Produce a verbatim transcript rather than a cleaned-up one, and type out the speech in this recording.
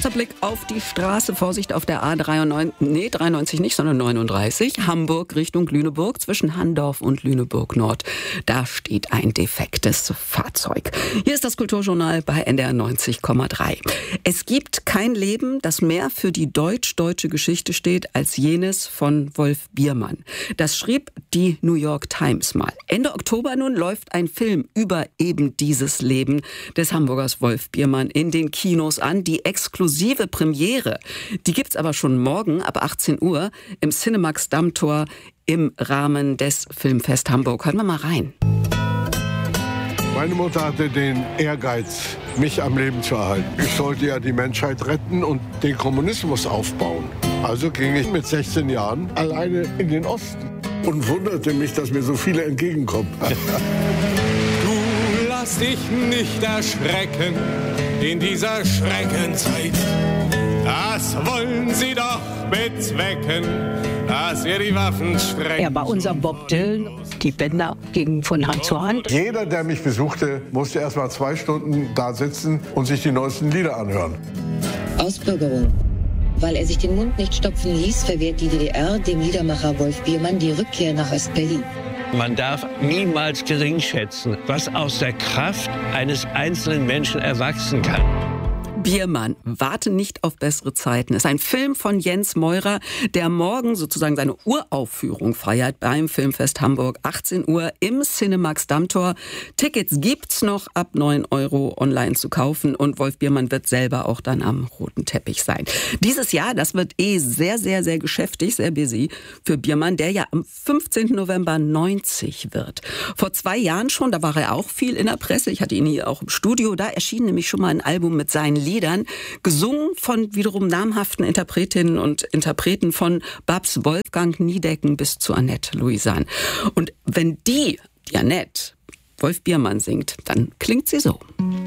Kurzer Blick auf die Straße. Vorsicht auf der A dreiundneunzig, nee, dreiundneunzig nicht, sondern neununddreißig. Hamburg Richtung Lüneburg zwischen Handorf und Lüneburg Nord. Da steht ein defektes Fahrzeug. Hier ist das Kulturjournal bei N D R neunzig Komma drei. Es gibt kein Leben, das mehr für die deutsch-deutsche Geschichte steht als jenes von Wolf Biermann. Das schrieb die New York Times mal. Ende Oktober nun läuft ein Film über eben dieses Leben des Hamburgers Wolf Biermann in den Kinos an. Die exklusive Premiere, die gibt's aber schon morgen ab achtzehn Uhr im Cinemax Dammtor im Rahmen des Filmfest Hamburg. Hören wir mal rein. Meine Mutter hatte den Ehrgeiz, mich am Leben zu erhalten. Ich sollte ja die Menschheit retten und den Kommunismus aufbauen. Also ging ich mit sechzehn Jahren alleine in den Osten und wunderte mich, dass mir so viele entgegenkommen. Du lass dich nicht erschrecken in dieser Schreckenzeit. Das wollen sie doch bezwecken, dass wir die Waffen strecken. Er war unser Bob Dylan. Die Bänder gingen von Hand zu Hand. Jeder, der mich besuchte, musste erst mal zwei Stunden da sitzen und sich die neuesten Lieder anhören. Ausbürgerung. Weil er sich den Mund nicht stopfen ließ, verwehrt die D D R dem Liedermacher Wolf Biermann die Rückkehr nach Ostberlin. Man darf niemals geringschätzen, was aus der Kraft eines einzelnen Menschen erwachsen kann. Biermann, warte nicht auf bessere Zeiten. Ist ein Film von Jens Meurer, der morgen sozusagen seine Uraufführung feiert beim Filmfest Hamburg. achtzehn Uhr im Cinemax Dammtor. Tickets gibt's noch ab neun Euro online zu kaufen und Wolf Biermann wird selber auch dann am roten Teppich sein. Dieses Jahr, das wird eh sehr, sehr, sehr geschäftig, sehr busy für Biermann, der ja am fünfzehnten November neunzig wird. Vor zwei Jahren schon, da war er auch viel in der Presse. Ich hatte ihn hier auch im Studio. Da erschien nämlich schon mal ein Album mit seinen Liedern, gesungen von wiederum namhaften Interpretinnen und Interpreten von Babs Wolfgang Niedecken bis zu Annette Louisan. Und wenn die, die Annette, Wolf Biermann singt, dann klingt sie so.